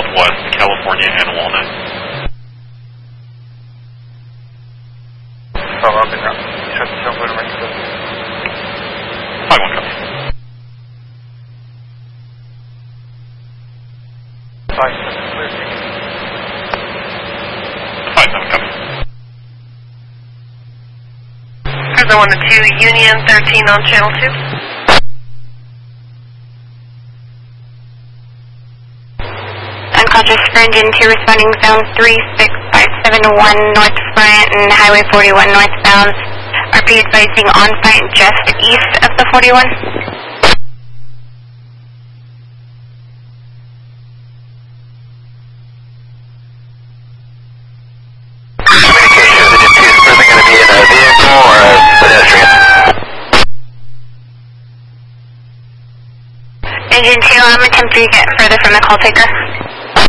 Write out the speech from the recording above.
Southwest California and Walnut. Follow up and route. Trust Silver to Range 51 copy. 57 clear. 57 copy. Cruiser 1 to 2, Union 13 on channel 2. Unconscious for engine 2 responding zone 36571 North Front and Highway 41 northbound. RP advising on site just east of the 41. Communication, is it going to be in a vehicle or a pedestrian? Engine 2, I'm attempting to get further from the call taker.